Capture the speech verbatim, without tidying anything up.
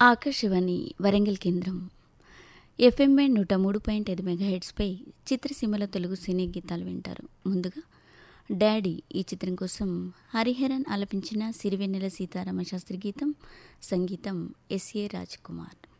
ఆకాశవాణి వరంగల్ కేంద్రం FM band నూట మూడు పాయింట్ ఐదు మెగాహెడ్స్పై చిత్రసీమల తెలుగు సినీ గీతాలు వింటారు. ముందుగా డాడీ ఈ చిత్రం కోసం హరిహరన్ ఆలపించిన సిరివెన్నెల సీతారామ శాస్త్రి గీతం, సంగీతం ఎస్ఏ రాజ్ కుమార్.